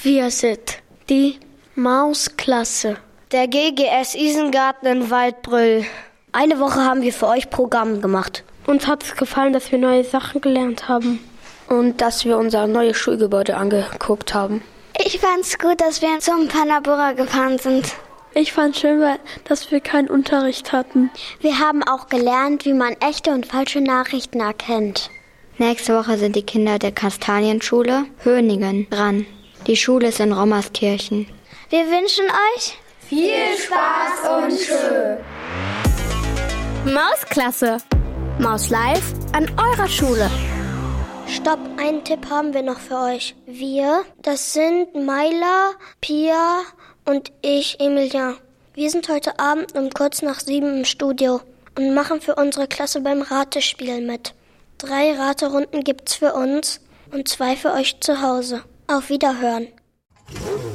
Wir sind die Mausklasse. Der GGS Isengarten in Waldbröl. Eine Woche haben wir für euch Programm gemacht. Uns hat es gefallen, dass wir neue Sachen gelernt haben. Und dass wir unser neues Schulgebäude angeguckt haben. Ich fand's gut, dass wir zum Panabura gefahren sind. Ich fand schön, dass wir keinen Unterricht hatten. Wir haben auch gelernt, wie man echte und falsche Nachrichten erkennt. Nächste Woche sind die Kinder der Kastanienschule Höningen dran. Die Schule ist in Rommerskirchen. Wir wünschen euch viel Spaß und schön. Mausklasse. Maus live an eurer Schule. Stopp, einen Tipp haben wir noch für euch. Wir, das sind Maila, Pia und ich, Emilia. Wir sind heute Abend um kurz nach 7 im Studio und machen für unsere Klasse beim Ratespiel mit. 3 Raterunden gibt's für uns und 2 für euch zu Hause. Auf Wiederhören.